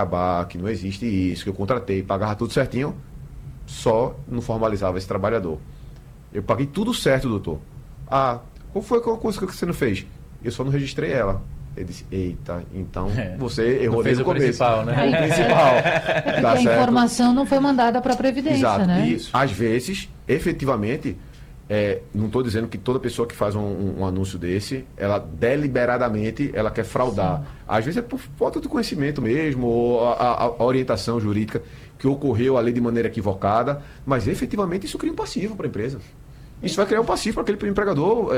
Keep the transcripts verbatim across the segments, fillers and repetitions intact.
Beabá, que não existe isso, que eu contratei, pagava tudo certinho, só não formalizava esse trabalhador. Eu paguei tudo certo, doutor. Ah, qual foi a coisa que você não fez? Eu só não registrei ela. Ele disse, eita, então É, você errou desde o começo. Principal, né? O principal. É porque Tá a certo? informação não foi mandada para a Previdência, Exato. né? E, às vezes, efetivamente, é, não estou dizendo que toda pessoa que faz um, um, um anúncio desse, ela deliberadamente ela quer fraudar. Sim. Às vezes é por falta de conhecimento mesmo, ou a, a, a orientação jurídica que ocorreu ali de maneira equivocada, mas efetivamente isso cria um passivo para a empresa. Isso vai criar um passivo para aquele empregador,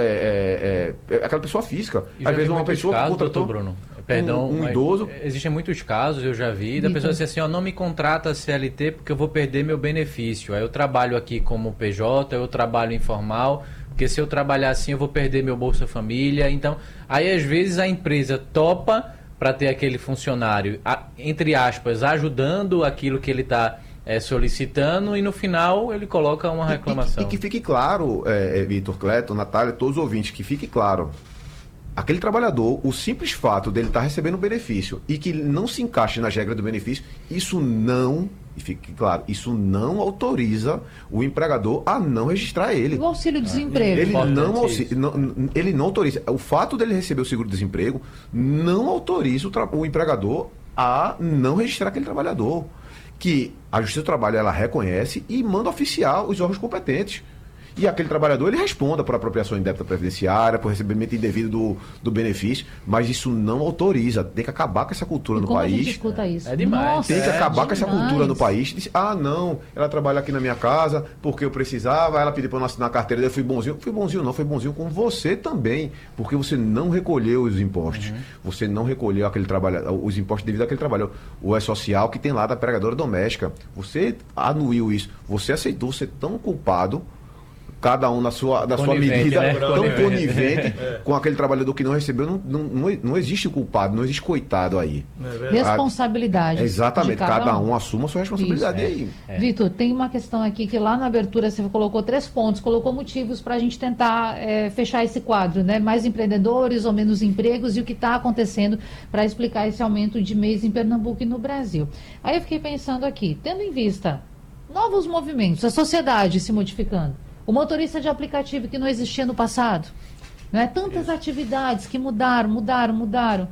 é, é, é, aquela pessoa física. E Às vezes uma pessoa casos, que contratou doutor Bruno, perdão, um, um idoso. Existem muitos casos, eu já vi, da pessoa dizer assim, ó, não me contrata C L T porque eu vou perder meu benefício. Aí eu trabalho aqui como P J, eu trabalho informal, porque se eu trabalhar assim eu vou perder meu Bolsa Família. Então, aí às vezes a empresa topa para ter aquele funcionário, entre aspas, ajudando aquilo que ele está... É, solicitando e no final ele coloca uma reclamação. E, e, e que fique claro, é, é, Vitor, Cleto, Natália, todos os ouvintes, que fique claro, aquele trabalhador, o simples fato dele estar recebendo um benefício e que não se encaixe nas regras do benefício, isso não, e fique claro, isso não autoriza o empregador a não registrar ele. O auxílio-desemprego. Ele não, auxílio, não, ele não autoriza. O fato dele receber o seguro-desemprego não autoriza o, o empregador a não registrar aquele trabalhador. Que a Justiça do Trabalho ela reconhece e manda oficiar os órgãos competentes. E aquele trabalhador ele responda por apropriação indébita previdenciária, por recebimento indevido do, do benefício, mas isso não autoriza. Tem que acabar com essa cultura e no como país. A gente escuta isso? É demais. Nossa, Tem que é acabar demais. com essa cultura no país. Diz, ah, não, ela trabalha aqui na minha casa porque eu precisava, ela pediu para eu não assinar a carteira, eu fui bonzinho. Fui bonzinho não, foi bonzinho com você também, porque você não recolheu os impostos. Uhum. Você não recolheu aquele trabalho, os impostos devido àquele trabalho. O E-Social que tem lá da empregadora doméstica. Você anuiu isso. Você aceitou ser tão culpado, cada um na sua, na sua medida, né? tão conivente é. com aquele trabalhador que não recebeu. Não, não, não, não existe culpado, não existe coitado aí. É responsabilidade. A, exatamente, cada, cada um. um assuma a sua responsabilidade é. aí. É. Vitor, tem uma questão aqui que lá na abertura você colocou três pontos, colocou motivos para a gente tentar é, fechar esse quadro, né? Mais empreendedores ou menos empregos e o que está acontecendo para explicar esse aumento de mês em Pernambuco e no Brasil. Aí eu fiquei pensando aqui, tendo em vista novos movimentos, a sociedade se modificando, o motorista de aplicativo que não existia no passado, né? Tantas Isso. atividades que mudaram, mudaram, mudaram.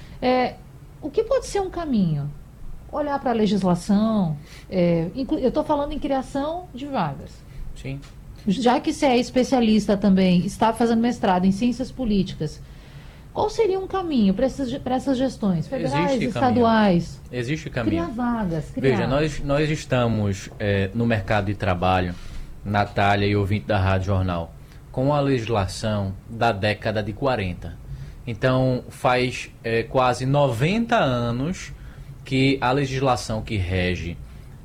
É, o que pode ser um caminho? Olhar para a legislação, é, inclu... eu estou falando em criação de vagas. Sim. Já que você é especialista também, está fazendo mestrado em ciências políticas, qual seria um caminho para essas, para essas gestões federais, Existe estaduais? Caminho. Existe caminho. Criar vagas. Criar. Veja, nós, nós estamos é, no mercado de trabalho, Natália e ouvinte da Rádio Jornal, com a legislação da década de quarenta. Então, faz é, quase noventa anos que a legislação que rege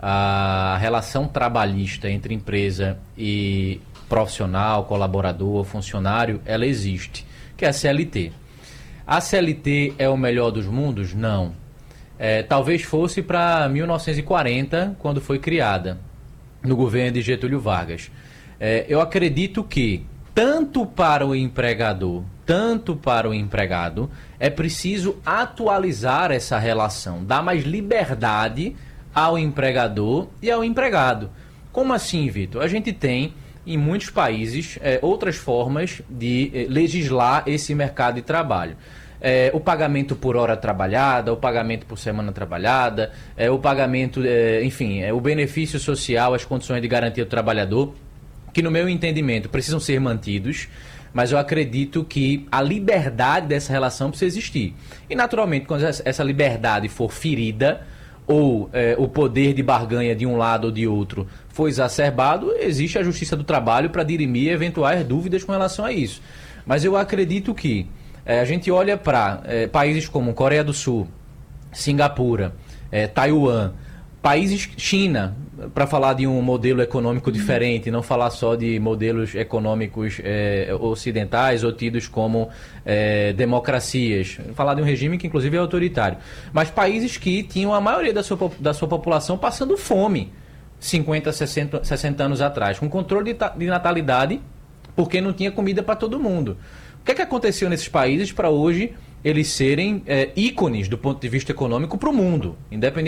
a relação trabalhista entre empresa e profissional, colaborador, funcionário, ela existe, que é a C L T. A C L T é o melhor dos mundos? Não. É, talvez fosse para mil novecentos e quarenta, quando foi criada, no governo de Getúlio Vargas. É, eu acredito que, tanto para o empregador, tanto para o empregado, é preciso atualizar essa relação, dar mais liberdade ao empregador e ao empregado. Como assim, Vitor? A gente tem, em muitos países, é, outras formas de é, legislar esse mercado de trabalho. É, o pagamento por hora trabalhada, o pagamento por semana trabalhada, é, o pagamento, é, enfim, é, o benefício social, as condições de garantia do trabalhador, que no meu entendimento precisam ser mantidos, mas eu acredito que a liberdade dessa relação precisa existir. E naturalmente, quando essa liberdade for ferida, ou é, o poder de barganha de um lado ou de outro for exacerbado, existe a Justiça do Trabalho para dirimir eventuais dúvidas com relação a isso. Mas eu acredito que É, a gente olha para é, países como Coreia do Sul, Singapura, é, Taiwan, países, China, para falar de um modelo econômico diferente, não falar só de modelos econômicos é, ocidentais ou tidos como é, democracias, falar de um regime que inclusive é autoritário, mas países que tinham a maioria da sua, da sua população passando fome cinquenta, sessenta, sessenta anos atrás, com controle de, de natalidade, porque não tinha comida para todo mundo. O que é que aconteceu nesses países para hoje eles serem é, ícones do ponto de vista econômico para o mundo, independente